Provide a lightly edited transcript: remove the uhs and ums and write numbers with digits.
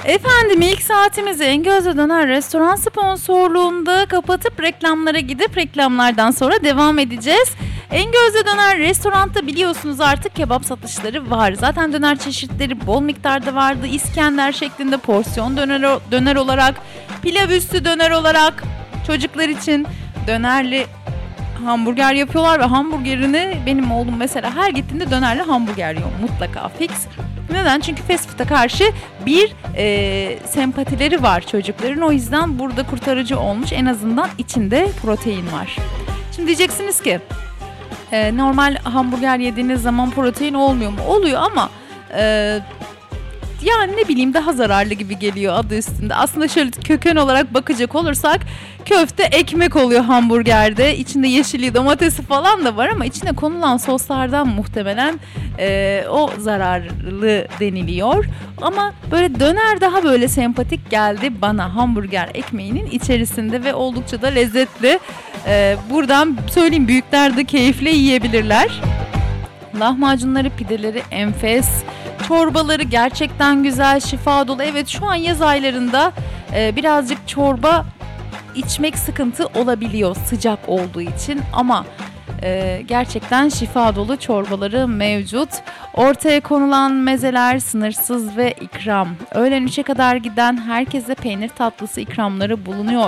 Efendim ilk saatimizi Engöz'e Döner restoran sponsorluğunda kapatıp reklamlara gidip reklamlardan sonra devam edeceğiz. Engöz'e Döner restoranda biliyorsunuz artık kebap satışları var. Zaten döner çeşitleri bol miktarda vardı. İskender şeklinde porsiyon döner olarak, pilav üstü döner olarak, çocuklar için dönerli hamburger yapıyorlar ve hamburgerini benim oğlum mesela her gittiğinde dönerli hamburger yiyor mutlaka fix. Neden? Çünkü fast food'a karşı bir sempatileri var çocukların. O yüzden burada kurtarıcı olmuş. En azından içinde protein var. Şimdi diyeceksiniz ki normal hamburger yediğiniz zaman protein olmuyor mu? Oluyor ama yani ne bileyim daha zararlı gibi geliyor adı üstünde. Aslında şöyle köken olarak bakacak olursak köfte ekmek oluyor hamburgerde. İçinde yeşilliği, domatesi falan da var ama içine konulan soslardan muhtemelen o zararlı deniliyor. Ama böyle döner daha böyle sempatik geldi bana hamburger ekmeğinin içerisinde ve oldukça da lezzetli. Buradan söyleyeyim büyükler de keyifle yiyebilirler. Lahmacunları, pideleri enfes. Çorbaları gerçekten güzel, şifa dolu. Evet şu an yaz aylarında birazcık çorba içmek sıkıntı olabiliyor sıcak olduğu için ama gerçekten şifa dolu çorbaları mevcut. Ortaya konulan mezeler sınırsız ve ikram. Öğlen 3'e kadar giden herkese peynir tatlısı ikramları bulunuyor.